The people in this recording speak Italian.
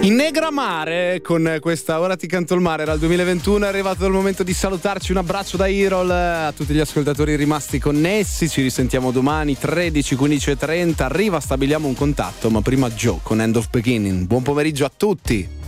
In Negramare, con questa Ora ti canto il mare, era il 2021, è arrivato il momento di salutarci. Un abbraccio da Irol a tutti gli ascoltatori rimasti connessi. Ci risentiamo domani 13, 15 e 30. Arriva, stabiliamo un contatto, ma prima Joe con End of Beginning. Buon pomeriggio a tutti.